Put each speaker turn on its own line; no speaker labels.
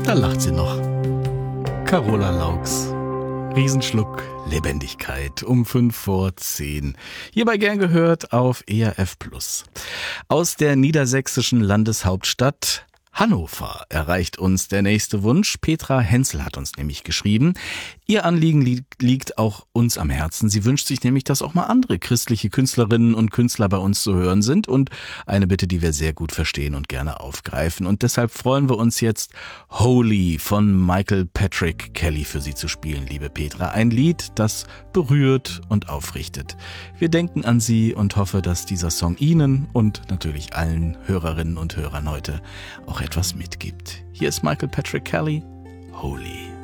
Da lacht sie noch. Carola Laux. Riesenschluck Lebendigkeit um 5:10. Hierbei gern gehört auf ERF Plus. Aus der niedersächsischen Landeshauptstadt Hannover erreicht uns der nächste Wunsch. Petra Hensel hat uns nämlich geschrieben. Ihr Anliegen liegt auch uns am Herzen. Sie wünscht sich nämlich, dass auch mal andere christliche Künstlerinnen und Künstler bei uns zu hören sind. Und eine Bitte, die wir sehr gut verstehen und gerne aufgreifen. Und deshalb freuen wir uns jetzt, Holy von Michael Patrick Kelly für Sie zu spielen, liebe Petra. Ein Lied, das berührt und aufrichtet. Wir denken an Sie und hoffe, dass dieser Song Ihnen und natürlich allen Hörerinnen und Hörern heute auch etwas mitgibt. Hier ist Michael Patrick Kelly, Holy.